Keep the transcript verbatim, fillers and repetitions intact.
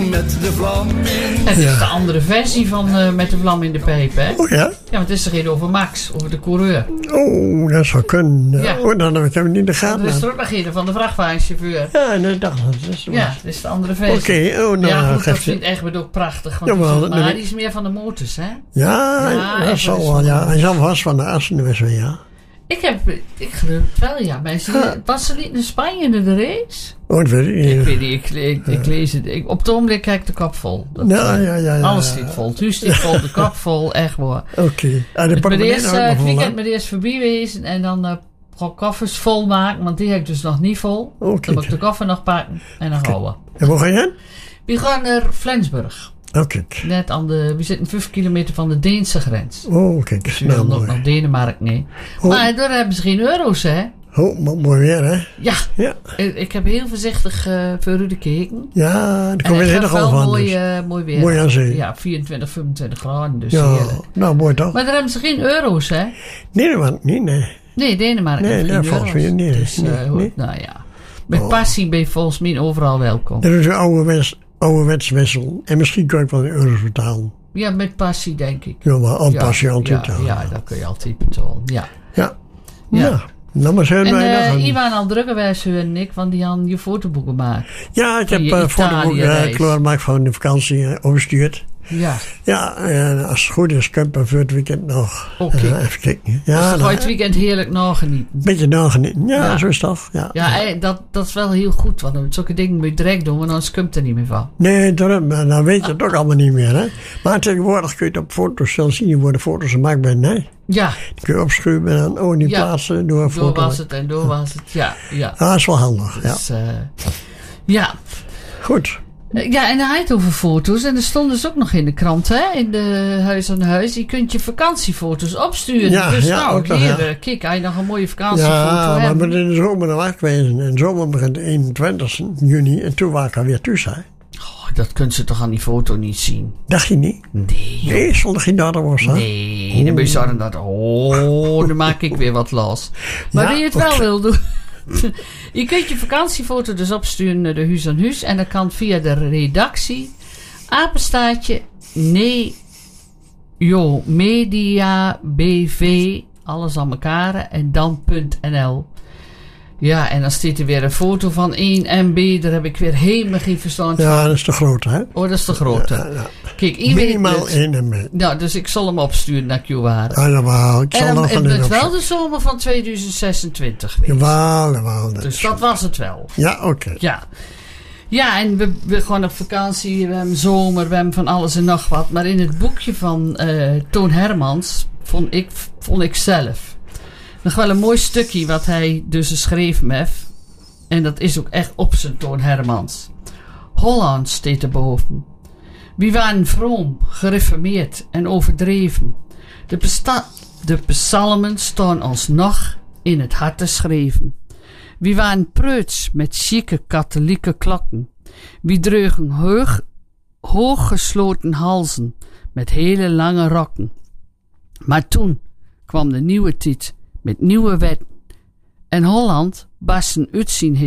met de vlam in. Het is Ja. de andere versie van uh, Met de vlam in de pijp, hè? Oh ja? Ja, want het is er geen over Max, over de coureur. Oh, dat zou kunnen. Ja. Oh, dan heb ik hem niet in de En gaten. er is er ook nog een van de vrachtwagenchauffeur. Ja, nee, dat is Ja, dat is de andere versie. Oké, oh, nou, ja, goed, dat geeft je- vindt Egbert ook prachtig. Want Jawel, die, dat maar weet die is meer van de motors, hè? Ja, Ja, dat echt zal wel wel, eens ja. van- Hij zal vast van de Assen wisselen, ja. Ik heb, ik geloof het wel, ja. Maar ze, was ze niet in Spanje in de race? Oh, dat weet ik niet. Ik weet niet, ik, ik, ik lees het. Ik, op het ogenblik kijk ik de kop vol. Dat, Ja, eh, ja, ja, ja. Alles zit vol. Het huis zit vol, de kop vol, echt hoor. Oké. En de Het moet portemonnee eerst, ook eh, nog het vol, weekend hè? moet eerst voorbij wezen en dan uh, gewoon koffers vol maken, want die heb ik dus nog niet vol. Oké. Dan moet ik de koffer nog pakken en dan gaan we. En waar ga je heen? We gaan naar Flensburg. Oh, kijk. Net aan de, we zitten vijf kilometer van de Deense grens. Oh, kijk. Dus we Nou, willen ook mooi. naar Denemarken, nee. Oh. Maar daar hebben ze geen euro's, hè? Oh, mo- mooi weer, hè? Ja, Ja. ik, ik heb heel voorzichtig uh, voor u gekeken. Ja, daar En kom je het helemaal gaat wel van. mooi, Dus. uh, mooi weer. Mooi aan zee. Ja, vierentwintig, vijfentwintig graden, dus Ja, heerlijk. nou, mooi toch? Maar daar hebben ze geen euro's, hè? Nederland niet, nee. Nee, Denemarken Nee, heeft daar geen volgens euro's. mij niet, Dus, nee, uh, goed, nee. nou ja. Met Oh. passie ben je volgens mij overal welkom. Dat is een ouderwets, ouderwets wissel. En misschien kan ik wel de euro's betalen. Ja, met passie, denk ik. Ja, maar al pas je ja, altijd ja, aan. ja, dat kun je altijd betalen. Ja. Ja. Ja. Nou, nou maar zijn En wij uh, nog een- Iwan al drukkenwijs en ik, want die hadden je fotoboeken gemaakt. Ja, ik van heb je uh, fotoboek uh, Italië-reis. klaargemaakt van de vakantie uh, overstuurd. Ja, Ja, en als het goed is, kan ik voor het weekend nog Oké. uh, even kijken. dus Ja, dan ga je nou, het weekend heerlijk nagenieten. een beetje nagenieten. Ja, Ja. zo is dat. Ja. Ja, eh, dat, dat is wel heel goed, want met zulke dingen moet je direct doen, want anders komt er niet meer van. Nee, daarom, uh, dan weet je het ook allemaal niet meer. Hè? Maar tegenwoordig kun je het op foto's zelf zien. Er worden foto's gemaakt bij nee. Ja, Die kun je opschuiven en dan oh, die Ja. plaatsen door een door foto. was het en door was het. Ja, ja. Ah, dat is wel handig. Ja. Dus, uh, ja. Goed. Eh, Ja, en hij had over foto's. En er stond dus ook nog in de krant, hè? In de Huis aan Huis. Je kunt je vakantiefoto's opsturen. Ja, dus ja, nou, ook nog, hier, ja. eh, kijk, hij nog een mooie vakantiefoto Ja, maar hebben. we in de zomer nog wegwezen. En de zomer begint de eenentwintigste juni. En toen waren ik alweer thuis. Hè. Oh, dat kunt ze toch aan die foto niet zien? Dacht je niet? Nee, joh. Nee, zonder geen dader was hè? Nee, dan ben je zo dat. Oh, dan maak ik weer wat los. Maar Ja, wie het wel oké. wil doen. Je kunt je vakantiefoto dus opsturen naar de Huis aan Huis. En dat kan via de redactie. Apenstaartje. Nee. Jo, Media B V. Alles aan elkaar. En dan .nl. Ja, en dan staat er weer een foto van één M B. Daar heb ik weer helemaal geen verstand van. Ja, dat is te groot, hè? Oh, dat is de grote. Ja, ja. Kijk, iemand. Minimaal één en mee. Nou, dus ik zal hem opsturen naar Q-Waren. Allemaal. Ik zal En nog dan van is in het wel opzetten. de zomer van tweeduizend zesentwintig geweest. Jawel, jawel. dat Dus is- dat was het wel. Ja, oké. Ja. Ja, en we, we gaan op vakantie, we hebben zomer, we hebben van alles en nog wat. Maar in het boekje van eh, Toon Hermans vond ik, vond ik zelf nog wel een mooi stukje wat hij dus geschreven heeft. En dat is ook echt op zijn Toon Hermans. Holland steekt erboven. Wie waren vroom, gereformeerd en overdreven. De, besta- de psalmen staan ons nog in het hart geschreven. Wie waren preuts met chique katholieke klokken. Wie dreugen hoog, hooggesloten halzen met hele lange rokken. Maar toen kwam de nieuwe tijd met nieuwe wetten. En Holland barst een uitzien